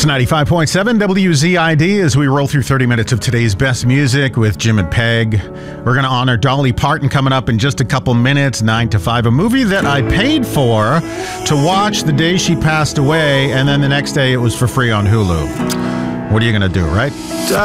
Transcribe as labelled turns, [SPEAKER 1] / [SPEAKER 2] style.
[SPEAKER 1] 95.7 WZID as we roll through 30 minutes of today's best music with Jim and Peg. We're going to honor Dolly Parton coming up in just a couple minutes, 9 to 5, a movie that I paid for to watch the day she passed away, and then the next day it was for free on Hulu. What are you going to do, right?